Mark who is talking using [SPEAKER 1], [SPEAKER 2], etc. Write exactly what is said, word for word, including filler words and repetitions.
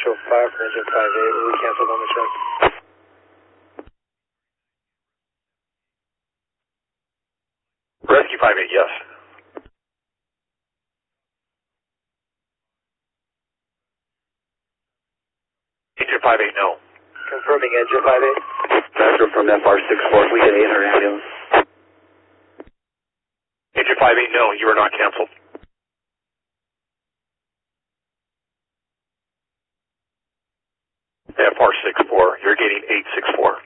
[SPEAKER 1] Metro five for engine five eight. Will we cancel on the check?
[SPEAKER 2] Rescue five eight, yes. Engine five eight, no.
[SPEAKER 1] Confirming engine five eight.
[SPEAKER 3] Metro from F R six four, we get eight hundred ambulance.
[SPEAKER 2] Engine five eight, no, you are not canceled. F R six four, you're getting eight six four.